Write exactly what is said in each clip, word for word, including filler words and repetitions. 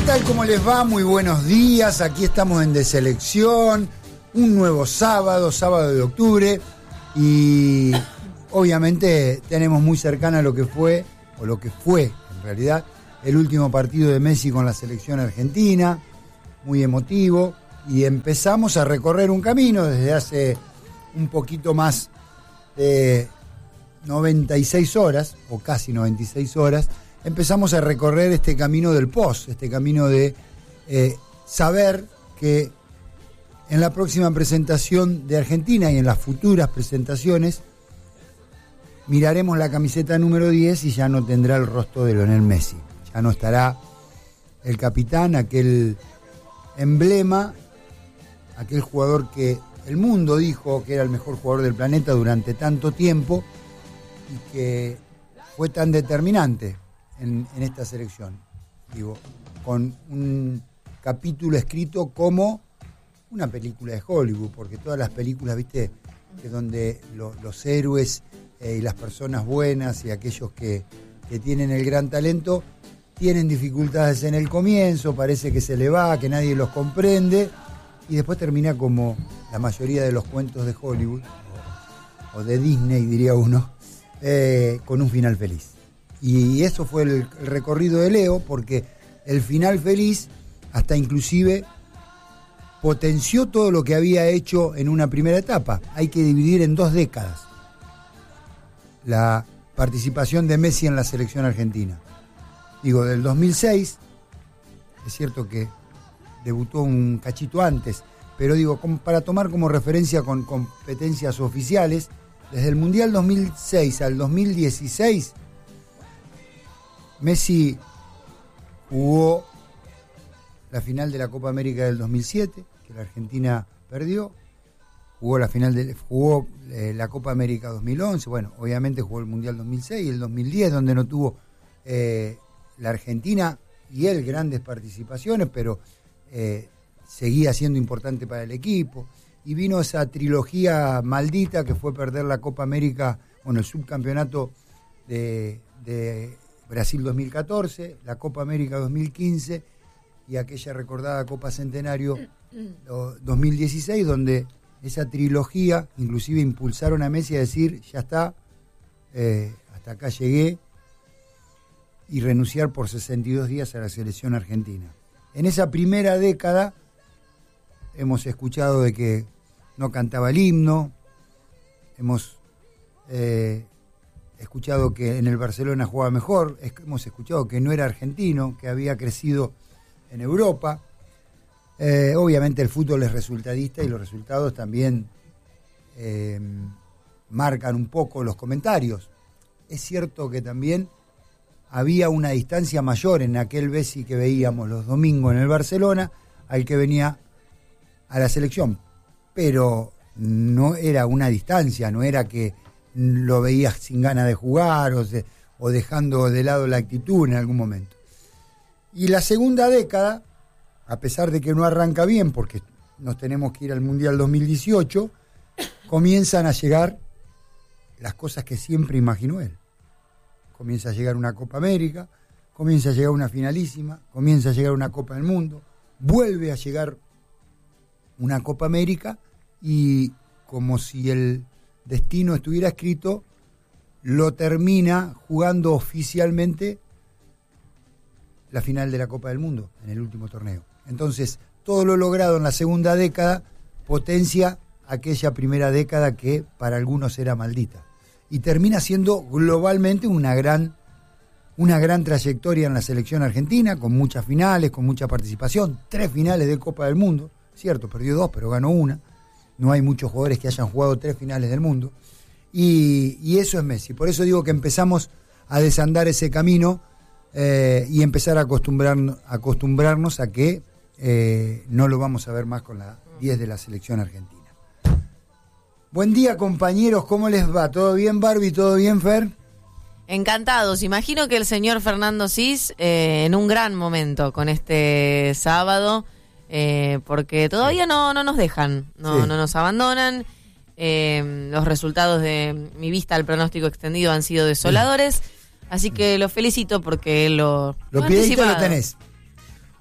tal? ¿Cómo les va? Muy buenos días. Aquí estamos en Deselección. Un nuevo sábado, sábado de octubre. Y obviamente tenemos muy cercana lo que fue, o lo que fue en realidad, el último partido de Messi con la selección argentina. Muy emotivo. Y empezamos a recorrer un camino desde hace un poquito más de noventa y seis horas, o casi noventa y seis horas. Empezamos a recorrer este camino del post, este camino de eh, saber que en la próxima presentación de Argentina y en las futuras presentaciones miraremos la camiseta número diez y ya no tendrá el rostro de Lionel Messi. Ya no estará el capitán, aquel emblema, aquel jugador que el mundo dijo que era el mejor jugador del planeta durante tanto tiempo y que fue tan determinante En, en esta selección, digo, con un capítulo escrito como una película de Hollywood, porque todas las películas, viste, que donde lo, los héroes eh, y las personas buenas y aquellos que, que tienen el gran talento tienen dificultades en el comienzo, parece que se le va, que nadie los comprende, y después termina como la mayoría de los cuentos de Hollywood, o, o de Disney, diría uno, eh, con un final feliz. Y eso fue el, el recorrido de Leo, porque el final feliz hasta inclusive potenció todo lo que había hecho en una primera etapa. Hay que dividir en dos décadas la participación de Messi en la selección argentina. Digo, del dos mil seis, es cierto que debutó un cachito antes, pero digo, para tomar como referencia con competencias oficiales, desde el Mundial dos mil seis al dos mil dieciséis, Messi jugó la final de la Copa América del dos mil siete, que la Argentina perdió, jugó la final de, jugó eh, la Copa América dos mil once, bueno, obviamente jugó el Mundial dos mil seis y el dos mil diez, donde no tuvo eh, la Argentina y él grandes participaciones, pero eh, seguía siendo importante para el equipo. Y vino esa trilogía maldita que fue perder la Copa América, bueno, el subcampeonato de... de Brasil dos mil catorce, la Copa América dos mil quince y aquella recordada Copa Centenario dos mil dieciséis, donde esa trilogía inclusive impulsaron a Messi a decir, ya está, eh, hasta acá llegué, y renunciar por sesenta y dos días a la selección argentina. En esa primera década hemos escuchado de que no cantaba el himno, hemos... Eh, escuchado que en el Barcelona jugaba mejor, hemos escuchado que no era argentino, que había crecido en Europa. Eh, obviamente el fútbol es resultadista y los resultados también eh, marcan un poco los comentarios. Es cierto que también había una distancia mayor en aquel Messi que veíamos los domingos en el Barcelona al que venía a la selección, pero no era una distancia, no era que lo veías sin ganas de jugar o, se, o dejando de lado la actitud en algún momento. Y la segunda década, a pesar de que no arranca bien, porque nos tenemos que ir al Mundial dos mil dieciocho, comienzan a llegar las cosas que siempre imaginó él. Comienza a llegar una Copa América, comienza a llegar una finalísima, comienza a llegar una Copa del Mundo, vuelve a llegar una Copa América y como si el destino estuviera escrito, lo termina jugando oficialmente la final de la Copa del Mundo en el último torneo. Entonces, todo lo logrado en la segunda década potencia aquella primera década que para algunos era maldita. Y termina siendo globalmente una gran, una gran trayectoria en la selección argentina, con muchas finales, con mucha participación, tres finales de Copa del Mundo, cierto, perdió dos, pero ganó una. No hay muchos jugadores que hayan jugado tres finales del mundo. Y, y eso es Messi. Por eso digo que empezamos a desandar ese camino eh, y empezar a acostumbrarnos, acostumbrarnos a que eh, no lo vamos a ver más con la diez de la selección argentina. Buen día, compañeros. ¿Cómo les va? ¿Todo bien, Barbie? ¿Todo bien, Fer? Encantados. Imagino que el señor Fernando Cis eh, en un gran momento con este sábado... Eh, porque todavía sí. no, no nos dejan, no, sí. no nos abandonan. Eh, los resultados de mi vista al pronóstico extendido han sido desoladores, sí. así que lo felicito porque lo, lo, lo pidiste, lo tenés.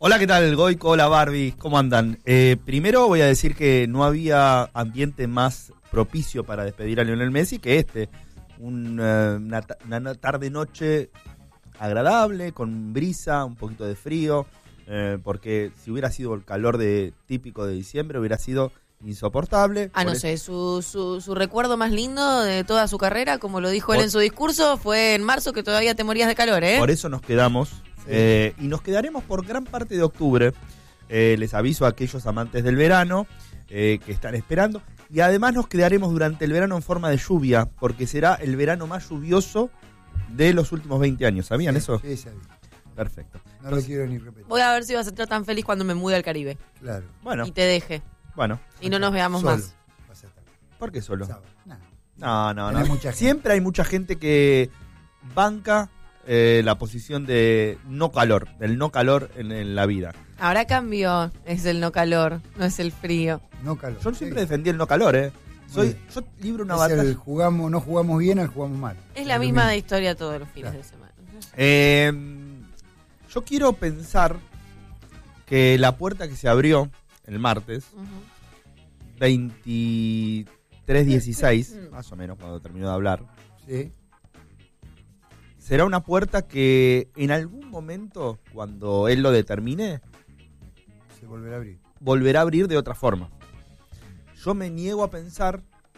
Hola, ¿qué tal, Goico? Hola, Barbie, ¿cómo andan? Eh, primero voy a decir que no había ambiente más propicio para despedir a Lionel Messi que este. Un, uh, una, una tarde-noche agradable, con brisa, un poquito de frío, eh, porque si hubiera sido el calor de típico de diciembre hubiera sido insoportable. Ah, no eso... sé, su, su, su recuerdo más lindo de toda su carrera, como lo dijo por... él en su discurso, fue en marzo, que todavía te morías de calor, ¿eh? Por eso nos quedamos, sí. eh, y nos quedaremos por gran parte de octubre. Eh, les aviso a aquellos amantes del verano eh, que están esperando. Y además nos quedaremos durante el verano en forma de lluvia, porque será el verano más lluvioso de los últimos veinte años. ¿Sabían sí, eso? Sí, sabía. Perfecto. No lo quiero ni repetir. Voy a ver si vas a estar tan feliz cuando me mude al Caribe. Claro. Bueno. Y te deje. Bueno. Y no nos veamos solo más. Vas a estar. ¿Por qué solo? No, no, no. no. Hay mucha Siempre hay mucha gente que banca eh, la posición de no calor, del no calor en, en la vida. Ahora cambió, es el no calor, no es el frío. No calor. Yo siempre sí. defendí el no calor, ¿eh? Soy, yo libro una es batalla. El jugamos, no jugamos bien, al jugamos mal. Es la misma de historia todos los fines claro. de semana. Eh, yo quiero pensar que la puerta que se abrió el martes, uh-huh. veintitrés dieciséis, más o menos cuando terminó de hablar, sí. será una puerta que en algún momento, cuando él lo determine, se volverá a abrir. Volverá a abrir de otra forma. Yo me niego a pensar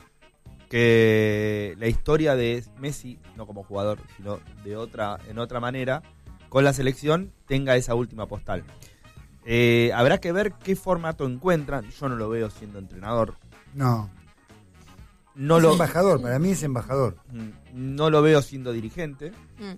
que la historia de Messi, no como jugador, sino de otra, en otra manera, con la selección tenga esa última postal. Eh, habrá que ver qué formato encuentran. Yo no lo veo siendo entrenador. No. No es lo, embajador, para mí es embajador. No lo veo siendo dirigente. Mm.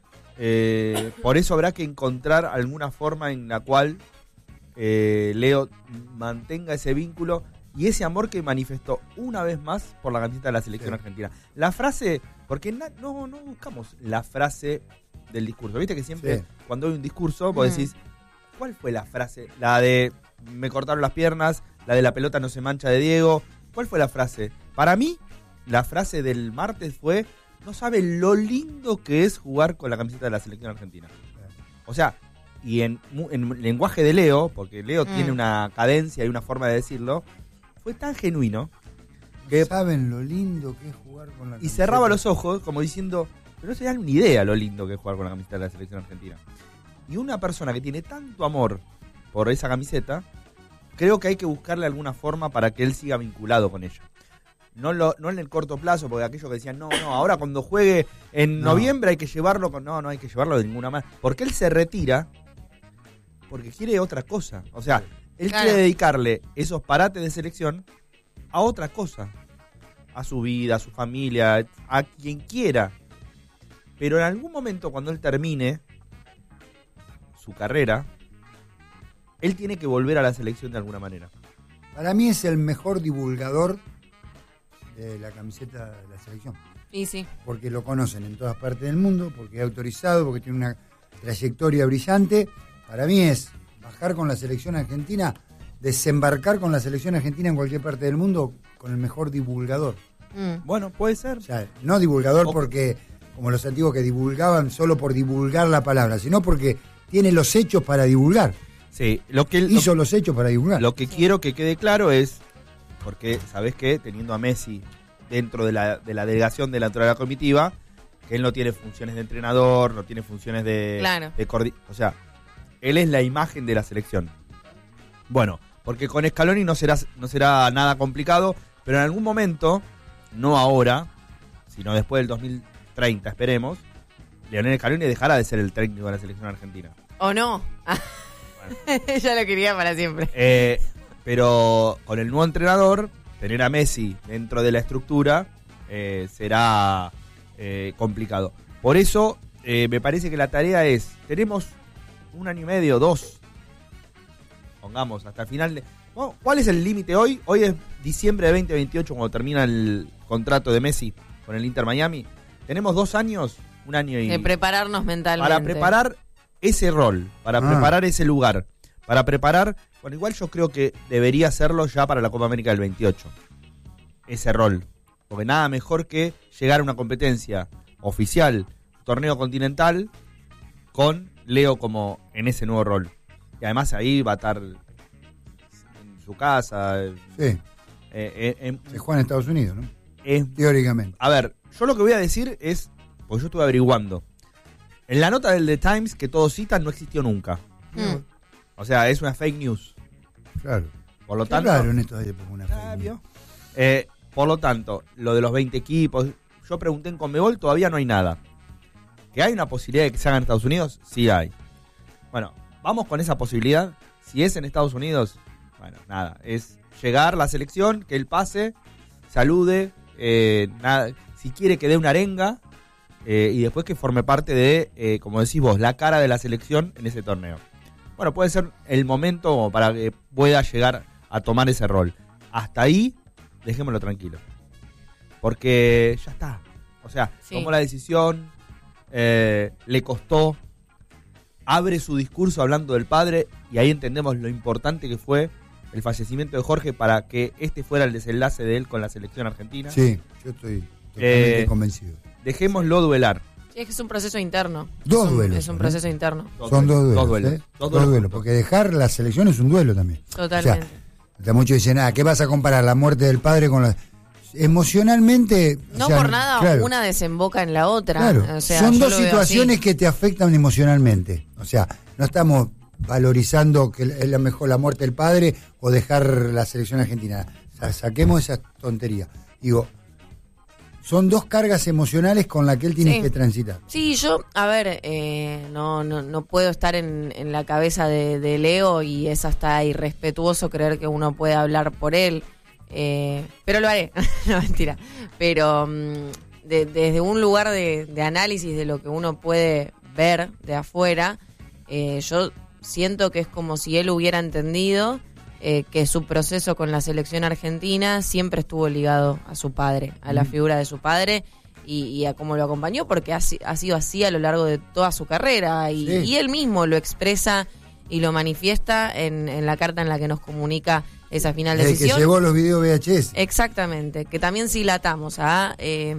Eh, por eso habrá que encontrar alguna forma en la cual eh, Leo mantenga ese vínculo y ese amor que manifestó una vez más por la camiseta de la selección sí. argentina. La frase, porque na, no, no buscamos la frase del discurso. Viste que siempre sí. cuando hay un discurso vos mm. decís, ¿cuál fue la frase? La de me cortaron las piernas, la de la pelota no se mancha de Diego. ¿Cuál fue la frase? Para mí, la frase del martes fue, no sabe lo lindo que es jugar con la camiseta de la selección argentina. O sea, y en, en lenguaje de Leo, porque Leo mm. tiene una cadencia y una forma de decirlo, fue tan genuino que saben lo lindo que es jugar con la camiseta. Y cerraba los ojos como diciendo, pero no se dan ni idea lo lindo que es jugar con la camiseta de la selección argentina. Y una persona que tiene tanto amor por esa camiseta, creo que hay que buscarle alguna forma para que él siga vinculado con ella. No, lo, no en el corto plazo, porque aquellos que decían, no, no, ahora cuando juegue en no. noviembre hay que llevarlo con... No, no hay que llevarlo de ninguna manera. Porque él se retira porque quiere otra cosa. O sea, él claro. quiere dedicarle esos parates de selección a otra cosa. A su vida, a su familia, a quien quiera. Pero en algún momento, cuando él termine su carrera, él tiene que volver a la selección de alguna manera. Para mí es el mejor divulgador de la camiseta de la selección. Y sí. Porque lo conocen en todas partes del mundo, porque es autorizado, porque tiene una trayectoria brillante. Para mí es bajar con la selección argentina, desembarcar con la selección argentina en cualquier parte del mundo con el mejor divulgador. Mm. Bueno, puede ser. O sea, no divulgador o... porque, como los antiguos que divulgaban solo por divulgar la palabra, sino porque tiene los hechos para divulgar. Sí, lo que él, hizo lo, los hechos para divulgar. Lo que sí. quiero que quede claro es, porque, ¿sabés qué? Teniendo a Messi dentro de la, de la delegación de la, de la comitiva, que él no tiene funciones de entrenador, no tiene funciones de... Claro. de coordi- o sea, él es la imagen de la selección. Bueno, porque con Scaloni no será, no será nada complicado, pero en algún momento, no ahora, sino después del dos mil treinta, esperemos, Lionel Scaloni dejará de ser el técnico de la selección argentina. ¿O no? Bueno. Ella lo quería para siempre. Eh, pero con el nuevo entrenador, tener a Messi dentro de la estructura eh, será eh, complicado. Por eso eh, me parece que la tarea es, tenemos un año y medio, dos, pongamos, hasta el final. De, oh, ¿cuál es el límite hoy? Hoy es diciembre de veinte veintiocho cuando termina el contrato de Messi con el Inter Miami. Tenemos dos años, un año y... De prepararnos mentalmente. Para preparar ese rol, para ah. preparar ese lugar, para preparar... Bueno, igual yo creo que debería hacerlo ya para la Copa América del veintiocho. Ese rol. Porque nada mejor que llegar a una competencia oficial, torneo continental, con Leo como en ese nuevo rol. Y además ahí va a estar en su casa. Sí. Eh, eh, eh, Se juega en Estados Unidos, ¿no? eh, Teóricamente. a ver, yo lo que voy a decir es, porque yo estuve averiguando, en la nota del The Times que todos citan no existió nunca. Mm. O sea, es una fake news. Claro. Por lo Qué tanto, raro en esta época una Ah, fake ¿vio? news. Eh, por lo tanto, lo de los veinte equipos, yo pregunté en Conmebol, todavía no hay nada. ¿Que hay una posibilidad de que se haga en Estados Unidos? Sí hay. Bueno, vamos con esa posibilidad. Si es en Estados Unidos, bueno, nada, es llegar la selección, que él pase, salude, eh, nada, si quiere que dé una arenga, eh, y después que forme parte de, eh, como decís vos, la cara de la selección en ese torneo. Bueno, puede ser el momento para que pueda llegar a tomar ese rol. Hasta ahí, dejémoslo tranquilo. Porque ya está. O sea, Sí. tomó la decisión, eh, le costó, abre su discurso hablando del padre, y ahí entendemos lo importante que fue el fallecimiento de Jorge para que este fuera el desenlace de él con la selección argentina. Sí, yo estoy totalmente Eh, convencido. Dejémoslo duelar. Sí, es que es un proceso interno. Dos es un, duelos, Es un ¿no? proceso interno. Son dos duelos. Dos duelos. ¿eh? Dos Dos duelos. duelos, porque dejar la selección es un duelo también. Totalmente. O sea, muchos dicen, ah, ¿qué vas a comparar la muerte del padre con la... Emocionalmente... o no sea, por nada claro, una desemboca en la otra. claro, O sea, son yo dos lo veo situaciones así. que te afectan emocionalmente. O sea, no estamos valorizando que es la mejor la muerte del padre o dejar la selección argentina. O sea, saquemos esa tontería. Digo, son dos cargas emocionales con las que él tiene Sí. que transitar. Sí, yo, a ver, eh, no, no, no puedo estar en, en la cabeza de, de Leo y es hasta irrespetuoso creer que uno puede hablar por él. Eh, pero lo haré, no mentira. Pero mm, de- desde un lugar de, de análisis de lo que uno puede ver de afuera, eh, yo siento que es como si él hubiera entendido eh, que su proceso con la selección argentina siempre estuvo ligado a su padre, a la figura de su padre y, y a cómo lo acompañó, porque ha, si- ha sido así a lo largo de toda su carrera y, Sí. y él mismo lo expresa y lo manifiesta en, en la carta en la que nos comunica esa final Desde que decisión. llegó los videos V H S. Exactamente, que también si latamos a eh,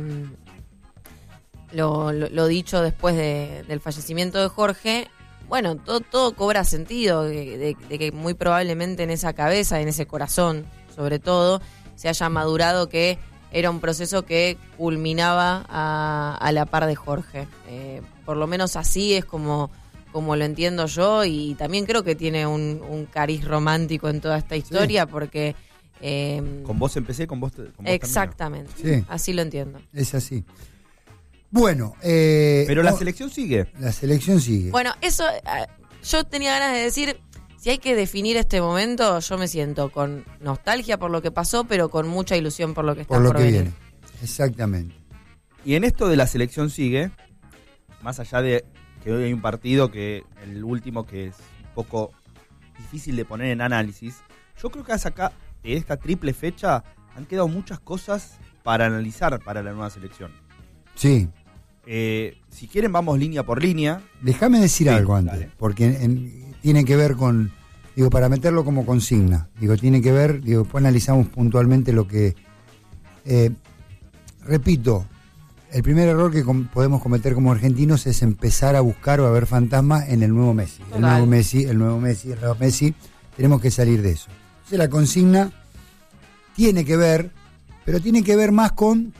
lo, lo- lo dicho después de- del fallecimiento de Jorge, bueno, todo, todo cobra sentido, de, de- de que muy probablemente en esa cabeza, en ese corazón, sobre todo, se haya madurado que era un proceso que culminaba a, a la par de Jorge. Eh, por lo menos así es como, como lo entiendo yo y también creo que tiene un, un cariz romántico en toda esta historia porque... eh, Con vos empecé, con vos, te- con vos exactamente, Sí. así lo entiendo. Es así. Bueno, eh, termino. Pero la oh, selección sigue. la selección sigue. Bueno, eso, eh, yo tenía ganas de decir, si hay que definir este momento, yo me siento con nostalgia por lo que pasó, pero con mucha ilusión por lo que está por por, lo que venir. viene. Exactamente. Y en esto de la selección sigue, más allá de que hoy hay un partido que el último que es un poco difícil de poner en análisis, yo creo que hasta acá, de esta triple fecha, han quedado muchas cosas para analizar para la nueva selección. Sí. Eh, si quieren vamos línea por línea. Déjame decir Sí, algo antes, dale. porque en- tiene que ver con, digo, para meterlo como consigna, digo, tiene que ver, digo, después analizamos puntualmente lo que, eh, repito, el primer error que com- podemos cometer como argentinos es empezar a buscar o a ver fantasmas en el nuevo Messi. El Total. nuevo Messi, el nuevo Messi, el nuevo Messi, tenemos que salir de eso. Entonces la consigna tiene que ver, pero tiene que ver más con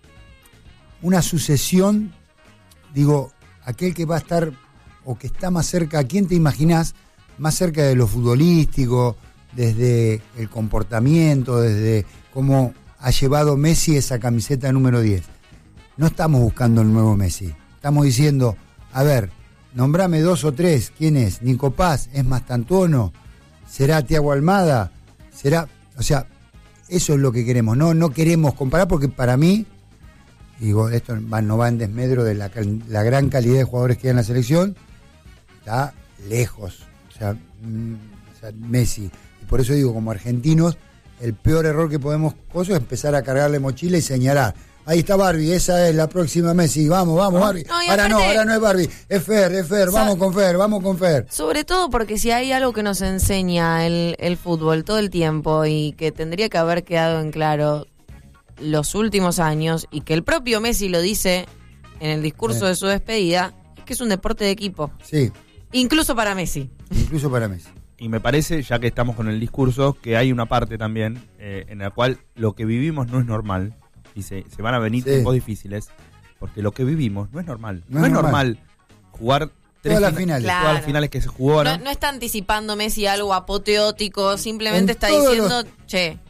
una sucesión, digo, aquel que va a estar o que está más cerca, ¿a quién te imaginás más cerca de lo futbolístico, desde el comportamiento, desde cómo ha llevado Messi esa camiseta número diez? No estamos buscando el nuevo Messi, estamos diciendo, a ver, nombrame dos o tres, ¿quién es? Nico Paz, ¿es Mastantuono? ¿Será Thiago Almada? ¿Será? O sea, eso es lo que queremos, no, no queremos comparar porque para mí, digo, esto va- no va en desmedro de la, cal- la gran calidad de jugadores que hay en la selección, está lejos, o sea, mm, o sea, Messi. Y por eso digo, como argentinos, el peor error que podemos cosa es empezar a cargarle mochila y señalar. Ahí está Barbie, esa es la próxima Messi, vamos, vamos Barbie. No, y ahora no, aparte- ahora no es Barbie, es Fer, es Fer, Sa- vamos con Fer, vamos con Fer. Sobre todo porque si hay algo que nos enseña el, el fútbol todo el tiempo y que tendría que haber quedado en claro los últimos años y que el propio Messi lo dice en el discurso Sí. de su despedida, es que es un deporte de equipo. Sí, Incluso para Messi. incluso para Messi. Y me parece, ya que estamos con el discurso, que hay una parte también eh, en la cual lo que vivimos no es normal y se, se van a venir Sí. tiempos difíciles, porque lo que vivimos no es normal. No No, es es normal. normal jugar tres Todas las fina- finales. Claro. todas las finales que se jugaron. No, no está anticipando Messi algo apoteótico, simplemente En está todos diciendo, los- che,